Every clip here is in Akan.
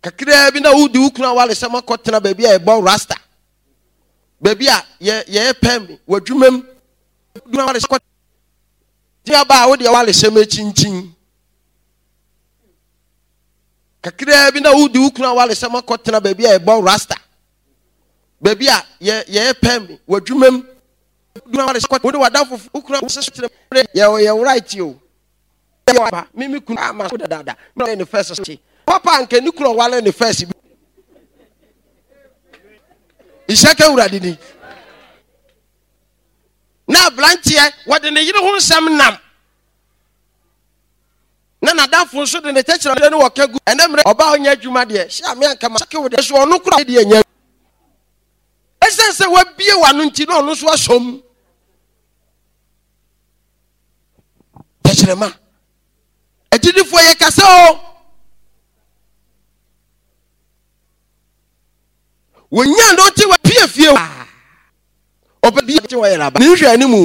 kakra bi na wudi ukuna wale sama kotena baby a ebo rasta baby a ye pem wadwumam ukuna wale kotena dia ba wodi wale sema chinchin kakra bi na wudi ukuna wale sama kotena baby a ebo rasta baby a ye pem wadwumam ukuna wale kotena wodi wadafo ukuna sestre ye right yo mimi kuna ama so dada me ne first papa anke ni kuro wale ne first ishaka urade ni na blantie wode ne yire ho nsam nam na nadafo so de ne techere ne wokagu enemre oba onya adwuma de hia me anka ma shake wode so ono kuro de anya esense wa bie wano nti no ono so asom techere ma ejidi fo ye kase o wonya no ti wa pie fie oba bi ti wa yela ba ni hwe animu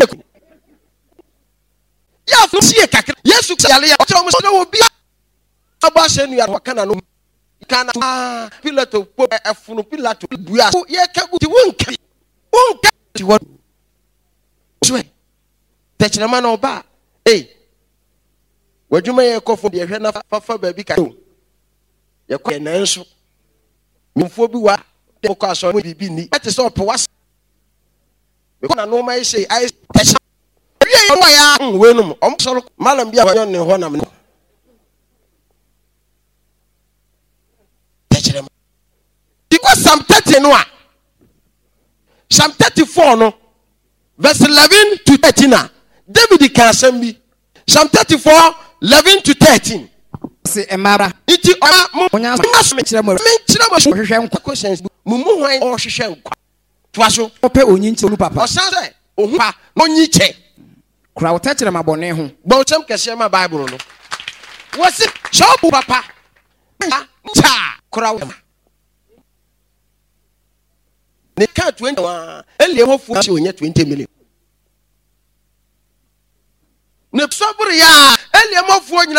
ya fu sie kakra yesu yale ya o mo so wo bi aba se nu ya wakana no kana pilato po efunu pilato bua ye kagu ti wonka ti wo so techere ma no ba wadwuma ye kofo de hwe na fafa ba bi ka ye ko nanso mfo bi wa de ko aso mo bibi ni ete so pe was be ko na no mai say ai techere ye wa ya wenum om so malam bia wa ne ho na me techere because Psalm 30 no a Psalm 34 no verse 11 to 13 David can assemble Psalm 34 11 to 13 say emara iti mo onya me kire mo hwehwe nkwa questions mumu hwan o hwehwe nkwa toaso ope onyinche olu papa o san say ohupa no nyiche kura wo techere mabone ho gbo chem kese ma bible no wo si shop papa cha kura wo ne ka 21 elie hofu si onye 20 million ne sobure ya elie mofu